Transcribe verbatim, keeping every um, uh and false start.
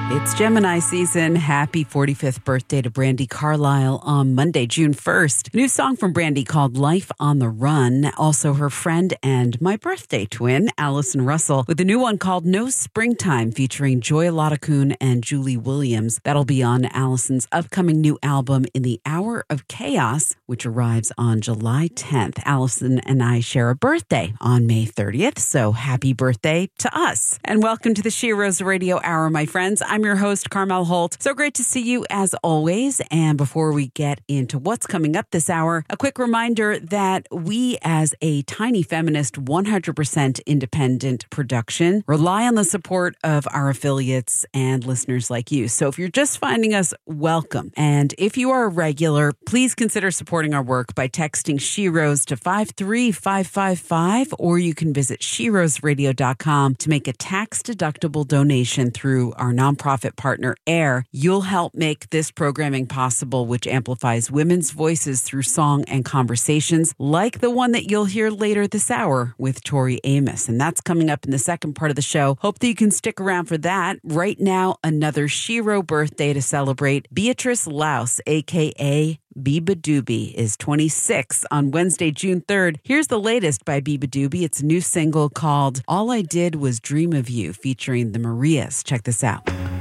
It's Gemini season. Happy forty-fifth birthday to Brandi Carlile on Monday, June first. A new song from Brandi called Life on the Run. Also her friend and my birthday twin, Allison Russell, with a new one called No Springtime featuring Joy Ladakun and Julie Williams. That'll be on Allison's upcoming new album In the Hour of Chaos, which arrives on July tenth. Allison and I share a birthday on May thirtieth, so happy birthday to us. And welcome to the Sheroes Radio Hour, my friends. I'm your host, Carmel Holt. So great to see you as always. And before we get into what's coming up this hour, a quick reminder that we as a tiny feminist, one hundred percent independent production rely on the support of our affiliates and listeners like you. So if you're just finding us, welcome. And if you are a regular, please consider supporting our work by texting Sheroes to five three five five five, or you can visit sheroes radio dot com to make a tax-deductible donation through our nonprofit profit partner AIR. You'll help make this programming possible, which amplifies women's voices through song and conversations like the one that you'll hear later this hour with Tori Amos. And that's coming up in the second part of the show. Hope that you can stick around for that. Right now, another Shero birthday to celebrate. Beatrice Louse, a k a. Biba Doobie, is twenty-six on Wednesday, June third. Here's the latest by Biba Doobie. It's a new single called All I Did Was Dream of You, featuring the Marias. Check this out.